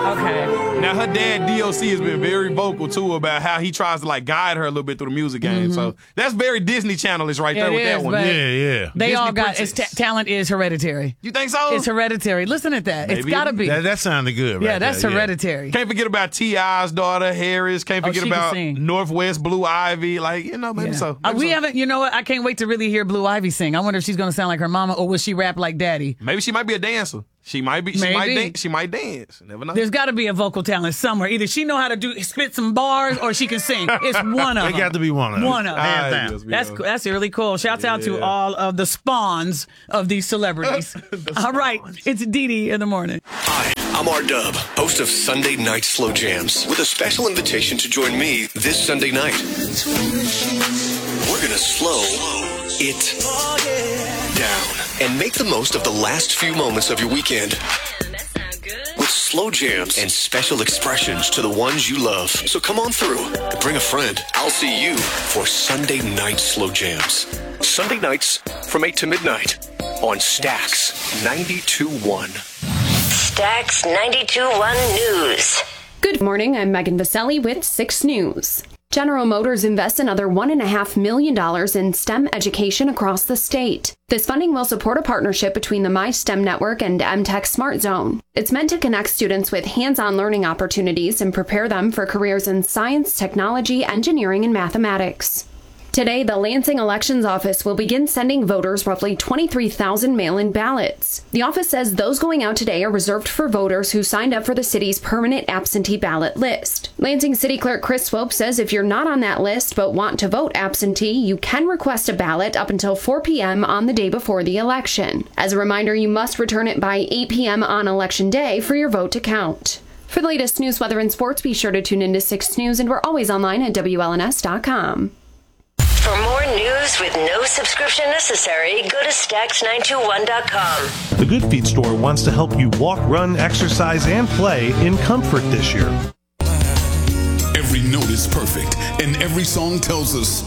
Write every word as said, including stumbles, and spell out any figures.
Okay. Now, her dad, D O C, has been very vocal, too, about how he tries to, like, guide her a little bit through the music game. Mm-hmm. So that's very Disney Channel-ish right there it with is, that one. Yeah, yeah. They Disney all got, princess. it's ta- talent is hereditary. You think so? It's hereditary. Listen at that. Maybe It's got to be. That, that sounded good, right? Yeah, that's there, hereditary. Can't forget about T I's daughter, Harris. Can't Oh, forget she can about sing. Northwest Blue Ivy. Like, you know, maybe Yeah. so. Uh, Maybe we so. haven't, you know what? I can't wait to really hear Blue Ivy sing. I wonder if she's going to sound like her mama or will she rap like daddy? Maybe she might be a dancer. She might be. She Maybe. might dance. She might dance. Never know. There's got to be a vocal talent somewhere. Either she know how to do spit some bars or she can sing. It's one of They them. got to be one of them. One of them. Hands Ah, down. yes, we That's know. that's really cool. Shouts out to Yeah. all of the spawns of these celebrities. All right, it's Dee Dee in the morning. Hi, I'm R-Dub, host of Sunday Night Slow Jams, with a special invitation to join me this Sunday night. We're going to slow it down and make the most of the last few moments of your weekend. With slow jams and special expressions to the ones you love. So come on through and bring a friend. I'll see you for Sunday Night Slow Jams. Sunday nights from eight to midnight on Stax ninety-two point one. Stax ninety-two point one News. Good morning, I'm Megan Vaselli with six News. General Motors invests another one point five million dollars in STEM education across the state. This funding will support a partnership between the MySTEM Network and M Tech Smart Zone. It's meant to connect students with hands-on learning opportunities and prepare them for careers in science, technology, engineering, and mathematics. Today, the Lansing Elections Office will begin sending voters roughly twenty-three thousand mail-in ballots. The office says those going out today are reserved for voters who signed up for the city's permanent absentee ballot list. Lansing City Clerk Chris Swope says if you're not on that list but want to vote absentee, you can request a ballot up until four p.m. on the day before the election. As a reminder, you must return it by eight p.m. on Election Day for your vote to count. For the latest news, weather, and sports, be sure to tune into six News, and we're always online at W L N S dot com. For more news with no subscription necessary, go to Stax nine two one dot com. The Good Feet store wants to help you walk, run, exercise, and play in comfort this year. Every note is perfect, and every song tells us